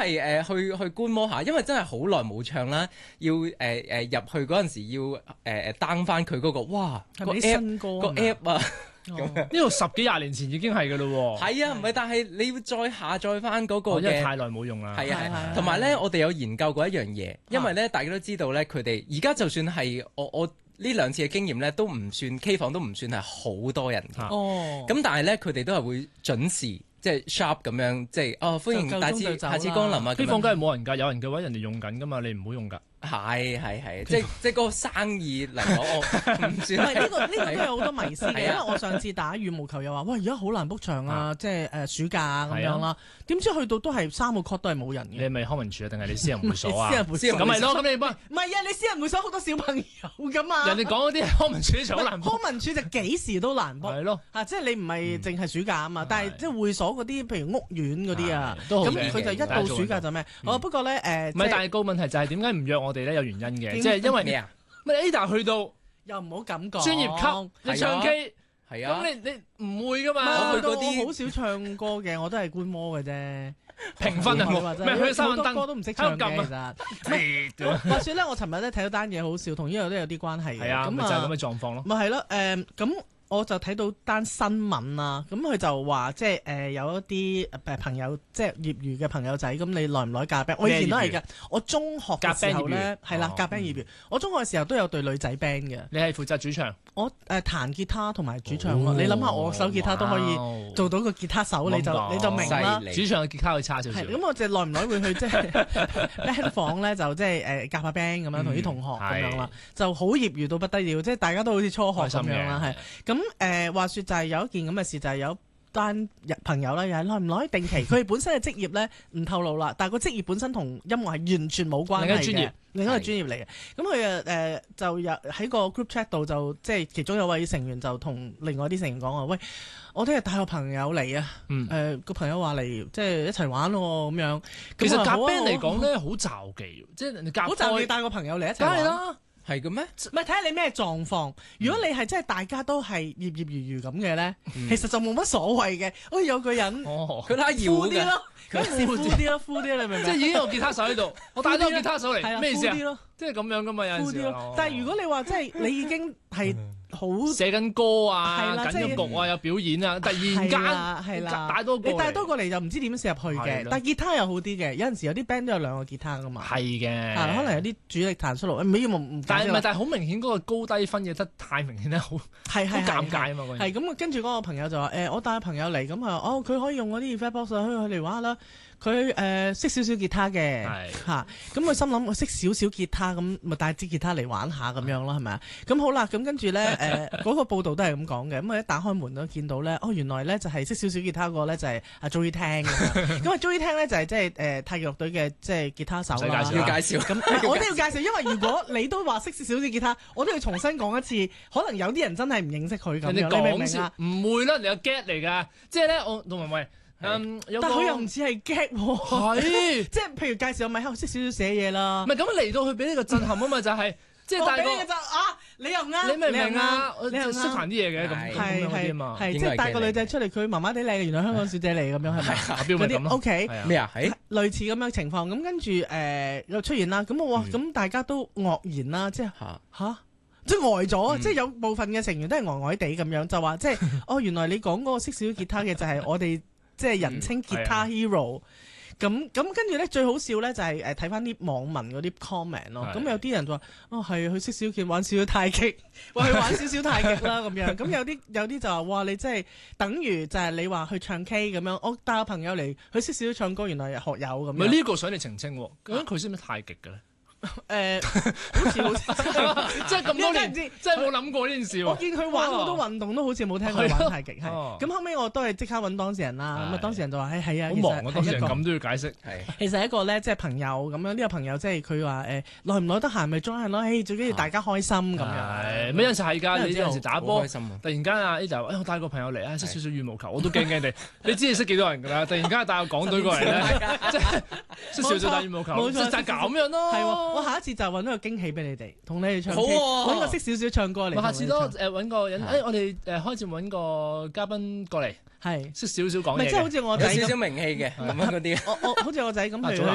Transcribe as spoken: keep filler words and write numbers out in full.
係誒去去觀摩下，因為真係好耐冇唱啦，要誒誒入去嗰陣時要誒誒 down 翻佢嗰個，哇個 app 個 app 啊！ 呢度十幾廿年前已經係㗎咯喎。 係啊，唔係，但係你要再下載翻嗰個嘅， 因為太耐冇用啦。 係啊係啊，同埋咧，我哋有研究過一樣嘢，因為咧大家都知道咧，佢哋而家就算係我我呢兩次嘅經驗咧，都唔算 K 房都唔算係好多人嘅。哦，咁但係咧，佢哋都係會準時。即係 shop 咁樣，即係哦歡迎下次下次光臨啊！ 機房梗係冇人㗎，有人嘅話人哋用緊㗎嘛，你唔好用㗎。 係係係，即係即係嗰個生意嚟講，我唔算。 唔係呢個呢個都有好多迷思嘅，因為我上次打羽毛球又話，喂而家好難 book 場啊，即係誒暑假咁樣啦。點知去到都係三個 court 都係冇人嘅。你係咪康文署啊？定係你私人會所啊？私人會所咁咪咯，咁你幫。唔係啊，你私人會所好多小朋友㗎嘛。人哋講嗰啲康文署就好難 book。康文署就幾時都難 book。係咯。嚇，即係你唔係淨係暑假啊嘛，但係即係會所嗰啲，譬如屋苑嗰啲啊，咁佢就一到暑假就咩？哦，不過咧誒，唔係，但係個問題就係點解唔約我哋咧？有原因嘅，即係因為咩啊？咪 Ada 去到又唔好咁講，專業級你唱 K 係啊，咁你你唔會噶嘛？我去嗰啲好少唱歌嘅，我都係觀摩嘅啫。評分啊，咩去三分燈歌都唔識唱嘅其實。話説咧，我尋日咧睇到單嘢好笑，同呢個都有啲關係嘅。係啊，咁就係咁嘅狀況咯。咪係咯，誒咁。我就睇到單新聞啦，咁佢就話即係誒有一啲誒朋友，即係業餘嘅朋友仔，咁你耐唔耐夾 band？我以前都係㗎，我中學嘅時候咧係啦夾 band 業餘，我中學嘅時候都有隊女仔 band 嘅。你係負責主唱？我誒彈吉他同埋主唱咯。你諗下，我手吉他都可以做到個吉他手，你就你就明啦。主唱嘅吉他會差少少。咁我就耐唔耐會去即係 band 房咧，就即係誒夾下 band 咁樣，同啲同學咁樣啦，就好業餘到不得了，即係大家都好似初學咁樣啦，係咁。咁誒、呃、話説就係有一件咁嘅事，就係、是、有單朋友啦，又係耐唔耐定期，佢本身嘅職業咧唔透露啦，但係個職業本身同音樂係完全冇關係嘅，另一個專業，另一個專業嚟嘅。咁佢誒誒就有喺個 group chat 度就即係其中有位成員就同另外啲成員講話，喂，我聽日帶個朋友嚟啊，誒個、嗯呃、朋友話嚟即係一齊玩喎咁樣。其實夾 band 嚟講咧好詐忌，即係人哋夾好詐忌帶個朋友嚟一齊玩。梗係啦。係嘅咩？唔係睇下你咩狀況。如果你係真係大家都係業業餘餘咁嘅咧，嗯、其實就冇乜所謂嘅。好似有個人，佢拉搖啲咯，佢係敷啲咯，敷啲你明唔明？即係已經有吉他手喺度，我帶多個吉他手嚟，咩意思啊？即係咁樣噶嘛，有陣時。但係如果你話即係你已經係。好寫緊歌啊，緊咗局啊，有表演啊，突然間係啦，帶多個你帶多個嚟就唔知點樣射入去嘅。但係吉他又好啲嘅，有陣時有啲 band 都有兩個吉他噶嘛。係嘅，可能有啲主力彈 solo，唔係唔但係唔係，但係好明顯嗰個高低分嘅得太明顯咧，好係係好尷尬啊嘛。係咁，跟住嗰個朋友就話誒，我帶個朋友嚟咁啊，哦，佢可以用嗰啲 effect box 可以嚟玩下啦。佢誒識少少吉他嘅嚇，咁佢心諗我識少少吉他，咁咪帶支吉他嚟玩下咁樣咯，係咪啊？咁好啦，咁跟住咧誒嗰個報道都係咁講嘅，咁我一打開門都見到咧，哦原來咧就係識少少吉他個咧就係阿 Joey Tang 咁啊 Joey Tang 咧就係即係誒太極樂隊嘅即係吉他手啦。要介紹咁，我都要介紹，因為如果你都話識少少吉他，我都要重新講一次，可能有啲人真係唔認識佢咁樣，你明唔明啊？唔會啦，你有 get 嚟㗎，即係咧我同埋喂。嗯，但佢又唔似係 get 喎，係即係譬如介紹我咪喺度識少少寫嘢啦，唔係咁嚟到去俾呢個震撼啊嘛，就係即係大個啊，你又啱，你明唔明啊？你又識彈啲嘢嘅咁咁樣啲啊嘛，係即係帶個女仔出嚟，佢麻麻地靚，原來香港小姐嚟咁樣係咪？嗰啲 OK 咩啊？係類似咁樣情況，咁跟住誒又出現啦，咁我話咁大家都愕然啦，即係嚇。即係呆咗，嗯、即係有部分嘅成員都係呆呆地咁樣，就話即係哦，原來你講嗰個識少少吉他嘅就係我哋即係人稱吉他 hero。咁咁跟住咧最好笑咧就係誒睇翻啲網民嗰啲 comment 咯。咁有啲人就話哦係佢識少少玩少少太極，話佢玩少少太極啦咁樣。咁有啲有啲就話哇你真係等於就係你話去唱 K 咁樣，我帶個朋友嚟佢識少少唱歌，原來係學友咁樣。咪呢個想你澄清喎，究竟佢識唔識太極嘅咧？誒，好似好似，即係咁多年，即係冇諗過呢件事喎。我見佢玩好多運動，都好似冇聽佢玩太極。係咁後尾我都係即刻揾當事人啦。咁啊，當事人就話：誒係啊，好忙啊，當事人咁都要解釋。係其實一個咧，即係朋友咁樣。呢個朋友即係佢話誒，耐唔耐得閒咪 join 咯。誒，最緊要大家開心咁樣。係，咩有陣時係㗎？你有陣時打波，突然間啊 A 就誒，我帶個朋友嚟啊，識少少羽毛球，我都驚驚地。你知你識幾多人㗎啦？突然間帶個港隊過嚟咧，即係識少少打羽毛球，冇錯，就係咁樣咯。係喎。我下一次就揾個驚喜俾你哋，同你哋唱 K，揾個識少少唱歌嚟。下次都誒揾個人，誒我哋誒開始揾個嘉賓過嚟，係識少少講嘢，即係好似我仔咁，有少少名氣嘅咁樣嗰啲。我我好似我仔咁去。